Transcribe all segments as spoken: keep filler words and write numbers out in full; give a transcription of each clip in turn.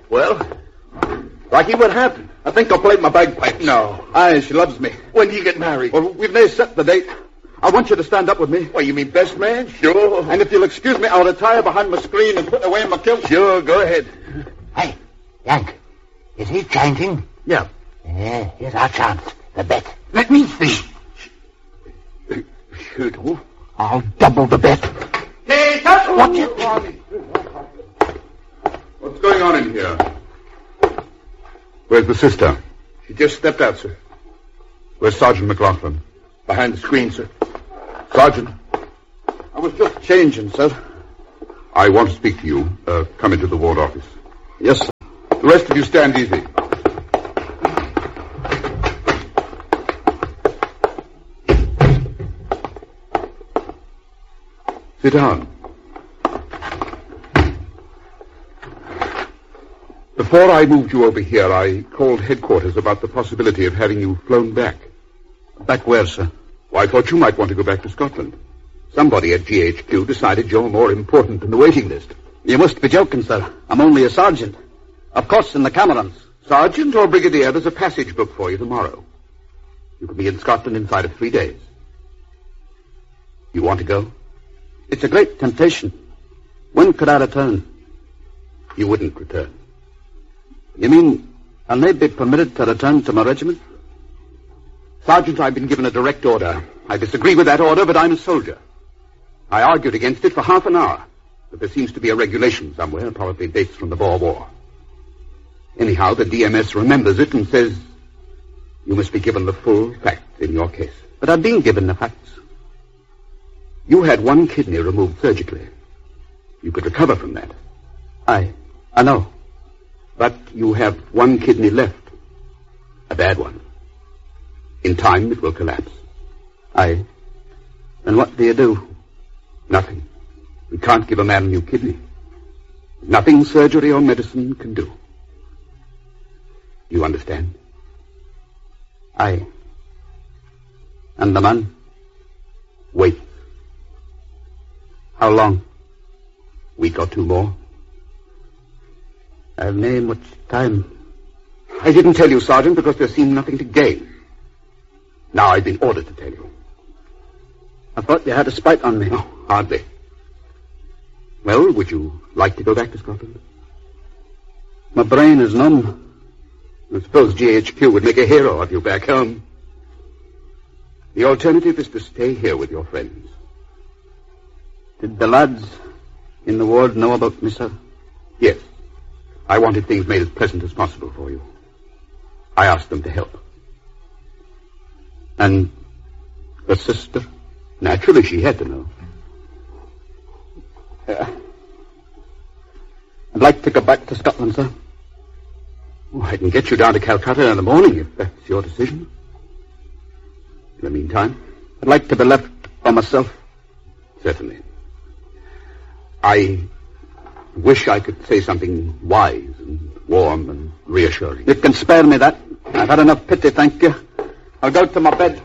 Well, Rocky, what happened? I think I'll play my bagpipe. No. Aye, she loves me. When do you get married? Well, we've never set the date. I want you to stand up with me. What, you mean best man? Sure. And if you'll excuse me, I'll retire behind my screen and put away my kilt. Sure, go ahead. Hey, Yank, is he chanting? Yeah. Yeah, here's our chance. The bet. Let me see. Shoot. I'll double the bet. Hey, that's what you What's going on in here? Where's the sister? She just stepped out, sir. Where's Sergeant McLaughlin? Behind the screen, sir. Sergeant. I was just changing, sir. I want to speak to you. Uh, come into the ward office. Yes, sir. The rest of you stand easy. Sit down. Before I moved you over here, I called headquarters about the possibility of having you flown back. Back where, sir? Well, I thought you might want to go back to Scotland. Somebody at G H Q decided you're more important than the waiting list. You must be joking, sir. I'm only a sergeant. Of course, in the Camerons. Sergeant or brigadier, there's a passage booked for you tomorrow. You can be in Scotland inside of three days. You want to go? It's a great temptation. When could I return? You wouldn't return. You mean I'll not be permitted to return to my regiment? Sergeant, I've been given a direct order. I disagree with that order, but I'm a soldier. I argued against it for half an hour, but there seems to be a regulation somewhere, probably dates from the Boer War. Anyhow, the D M S remembers it and says you must be given the full facts in your case. But I've been given the facts. You had one kidney removed surgically. You could recover from that. Aye, I know. But you have one kidney left. A bad one. In time, it will collapse. Aye. And what do you do? Nothing. We can't give a man a new kidney. Nothing surgery or medicine can do. You understand? Aye. And the man? Wait. How long? Week or two more. I've nae much time. I didn't tell you, Sergeant, because there seemed nothing to gain. Now I've been ordered to tell you. I thought you had a spite on me. No, hardly. Well, would you like to go back to Scotland? My brain is numb. I suppose G H Q would make a hero of you back home. The alternative is to stay here with your friends. Did the lads in the ward know about me, sir? Yes. I wanted things made as pleasant as possible for you. I asked them to help. And the sister? Naturally, she had to know. Uh, I'd like to go back to Scotland, sir. Oh, I can get you down to Calcutta in the morning, if that's your decision. In the meantime, I'd like to be left by myself. Certainly. I wish I could say something wise and warm and reassuring. You can spare me that. I've had enough pity, thank you. I'll go to my bed.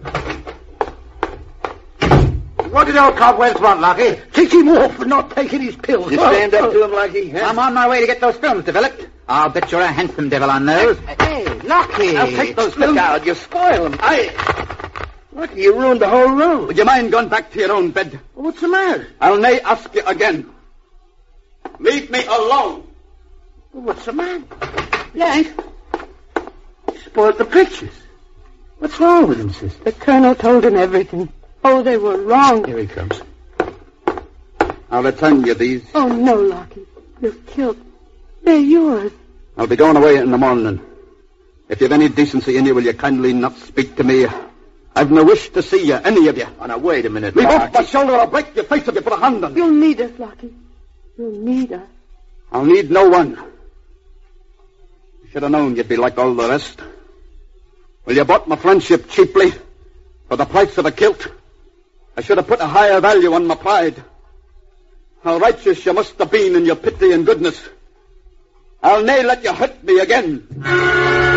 What did old Cobwebs want, Lockie? Kick him off for not taking his pills. You stand up to him, Lockie. Huh? I'm on my way to get those films developed. I'll bet you're a handsome devil on those. Hey, Lockie. I'll take those films out. You spoil them. I... Lockie, you ruined the whole room. Would you mind going back to your own bed? What's the matter? I'll nae ask you again. Leave me alone. What's the matter? Yank, you spoiled the pictures. What's wrong with him, sister? The colonel told him everything. Oh, they were wrong. Here he comes. I'll return you these. Oh, no, Lockie. You're killed. They're yours. I'll be going away in the morning. If you've any decency in you, will you kindly not speak to me? I've no wish to see you, any of you. Oh, now, wait a minute, Leave Lockie. off my shoulder or I'll break your face if you put a hand on me. You'll need us, Lockie. You'll need us. I'll need no one. You should have known you'd be like all the rest. Well, you bought my friendship cheaply for the price of a kilt. I should have put a higher value on my pride. How righteous you must have been in your pity and goodness. I'll nae let you hurt me again.